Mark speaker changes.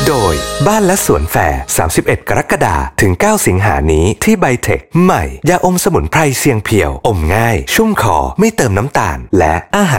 Speaker 1: โดยบ้านและสวนแฟร์31 กรกฎาคมถึง 9 สิงหานี้ที่ไบเทคใหม่ยาอมสมุนไพรเสียงเพียวอมง่ายชุ่มคอไม่เติมน้ำตาลและอาหาร